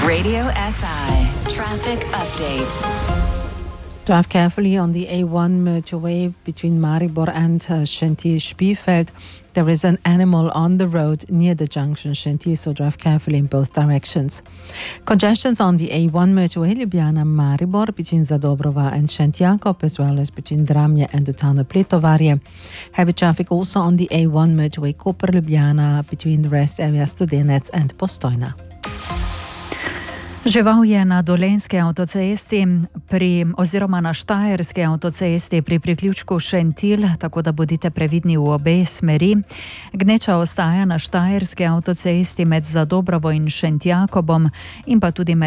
Radio SI Traffic Update. Drive carefully on the A1 motorway between Maribor and Chantilly-Spielfeld. There is an animal on the road near the junction Chantilly, so drive carefully in both directions. Congestions on the A1 motorway Ljubljana-Maribor between Zadobrova and Šentjakov, as well as between Dramlje and the town of Pletovarje. Heavy traffic also on the A1 motorway Koper-Ljubljana between the rest areas Studenec and Postojna. Žival je na Dolenjski avtocesti oziroma na Štajerski avtocesti pri priključku Šentilj, tako da bodite previdni v obe smeri. Gneča ostaja na Štajerski avtocesti med Zadobrovo in Šentjakobom in pa tudi med